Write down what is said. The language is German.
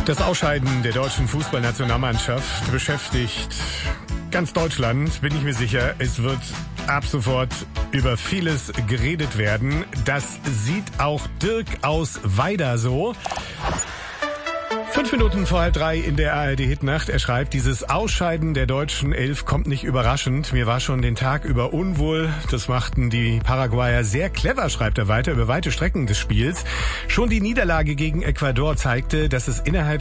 Das Ausscheiden der deutschen Fußballnationalmannschaft beschäftigt ganz Deutschland, bin ich mir sicher. Es wird ab sofort über vieles geredet werden. Das sieht auch Dirk aus Weida so. 5 Minuten vor 2:30 in der ARD-Hitnacht. Er schreibt, dieses Ausscheiden der deutschen Elf kommt nicht überraschend. Mir war schon den Tag über unwohl. Das machten die Paraguayer sehr clever, schreibt er weiter, über weite Strecken des Spiels. Schon die Niederlage gegen Ecuador zeigte, dass es innerhalb